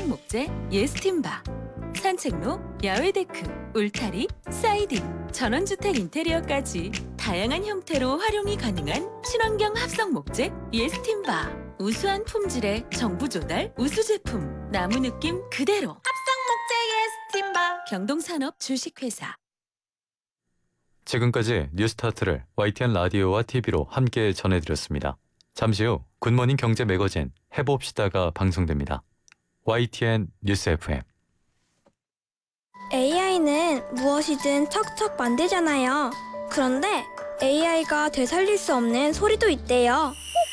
합성 목재 예스팀바, 산책로, 야외 데크, 울타리, 사이딩, 전원주택 인테리어까지 다양한 형태로 활용이 가능한 친환경 합성 목재 예스팀바. 우수한 품질의 정부 조달 우수 제품, 나무 느낌 그대로. 합성 목재 예스팀바. 경동산업 주식회사. 지금까지 뉴스타트를 YTN 라디오와 TV로 함께 전해드렸습니다. 잠시 후 굿모닝 경제 매거진 해봅시다가 방송됩니다. YTN 뉴스 FM. AI는 무엇이든 척척 만들잖아요. 그런데 AI가 되살릴 수 없는 소리도 있대요.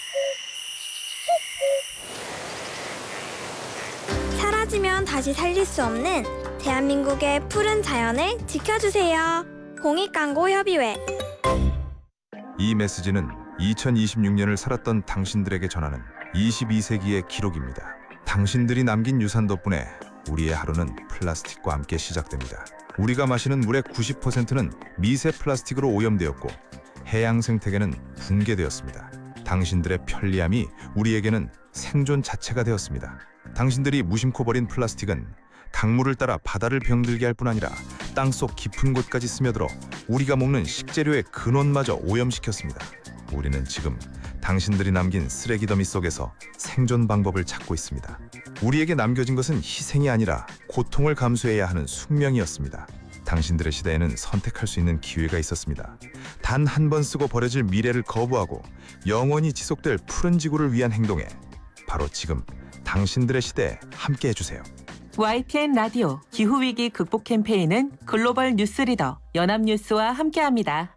사라지면 다시 살릴 수 없는 대한민국의 푸른 자연을 지켜주세요. 공익광고협의회. 이 메시지는 2026년을 살았던 당신들에게 전하는 22세기의 기록입니다. 당신들이 남긴 유산 덕분에 우리의 하루는 플라스틱과 함께 시작됩니다. 우리가 마시는 물의 90%는 미세 플라스틱으로 오염되었고 해양 생태계는 붕괴되었습니다. 당신들의 편리함이 우리에게는 생존 자체가 되었습니다. 당신들이 무심코 버린 플라스틱은 강물을 따라 바다를 병들게 할 뿐 아니라 땅속 깊은 곳까지 스며들어 우리가 먹는 식재료의 근원마저 오염시켰습니다. 우리는 지금 당신들이 남긴 쓰레기 더미 속에서 생존 방법을 찾고 있습니다. 우리에게 남겨진 것은 희생이 아니라 고통을 감수해야 하는 숙명이었습니다. 당신들의 시대에는 선택할 수 있는 기회가 있었습니다. 단 한 번 쓰고 버려질 미래를 거부하고 영원히 지속될 푸른 지구를 위한 행동에 바로 지금 당신들의 시대에 함께 해주세요. YTN 라디오 기후위기 극복 캠페인은 글로벌 뉴스리더 연합뉴스와 함께합니다.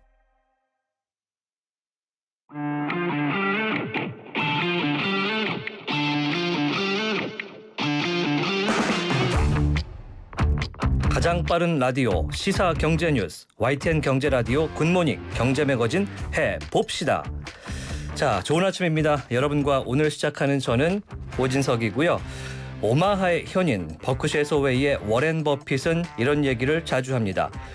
가장 빠른 라디오 시사 경제 뉴스 YTN 경제 라디오 굿모닝 경제 매거진 해봅시다. 자, 좋은 아침입니다. 여러분과 오늘 시작하는 저는 오진석이고요. 오마하의 현인 버크셔 소웨이의 워렌 버핏은 이런 얘기를 자주 합니다.